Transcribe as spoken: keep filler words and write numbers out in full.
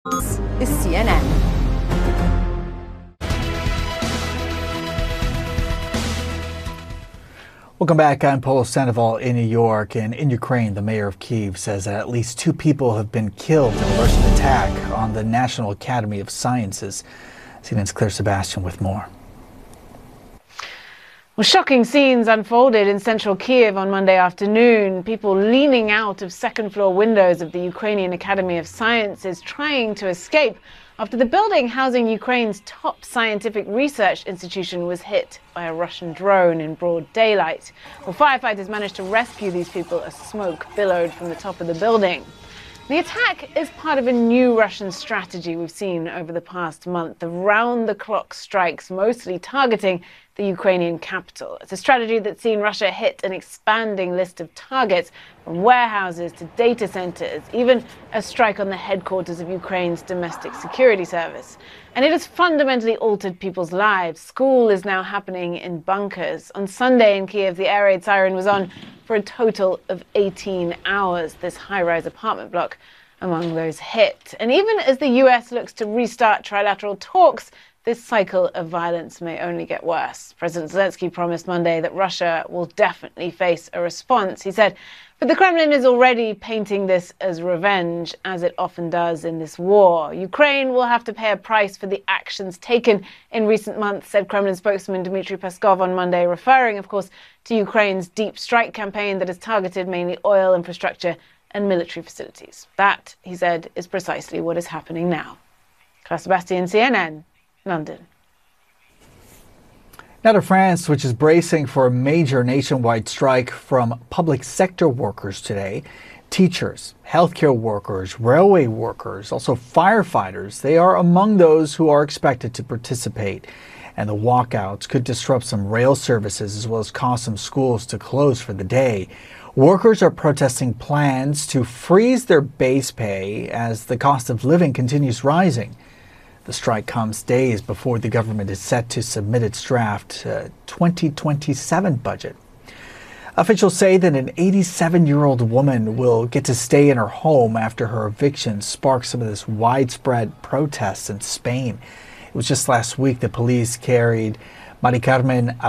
This is C N N. Welcome back. I'm Paul Sandoval in New York, and in Ukraine, the mayor of Kyiv says that at least two people have been killed in a Russian attack on the National Academy of Sciences. C N N's Claire Sebastian with more. Well, shocking scenes unfolded in central Kyiv on Monday afternoon. People leaning out of second-floor windows of the Ukrainian Academy of Sciences trying to escape after the building housing Ukraine's top scientific research institution was hit by a Russian drone in broad daylight. Well, firefighters managed to rescue these people as smoke billowed from the top of the building. The attack is part of a new Russian strategy we've seen over the past month of round-the-clock strikes, mostly targeting the Ukrainian capital. It's a strategy that's seen Russia hit an expanding list of targets, from warehouses to data centers, even a strike on the headquarters of Ukraine's domestic security service. And it has fundamentally altered people's lives. School is now happening in bunkers. On Sunday in Kyiv, the air raid siren was on for a total of eighteen hours, this high-rise apartment block among those hit. And even as the U S looks to restart trilateral talks, this cycle of violence may only get worse. President Zelensky promised Monday that Russia will definitely face a response. He said, but the Kremlin is already painting this as revenge, as it often does in this war. Ukraine will have to pay a price for the actions taken in recent months, said Kremlin spokesman Dmitry Peskov on Monday, referring, of course, to Ukraine's deep strike campaign that has targeted mainly oil infrastructure and military facilities. That, he said, is precisely what is happening now. Claire Sebastian, C N N. London. Now to France, which is bracing for a major nationwide strike from public sector workers today. Teachers, healthcare workers, railway workers, also firefighters, they are among those who are expected to participate. And the walkouts could disrupt some rail services as well as cause some schools to close for the day. Workers are protesting plans to freeze their base pay as the cost of living continues rising. The strike comes days before the government is set to submit its draft uh, twenty twenty-seven budget. Officials say that an eighty-seven-year-old woman will get to stay in her home after her eviction sparked some of this widespread protests in Spain. It was just last week that police carried Mari Carmen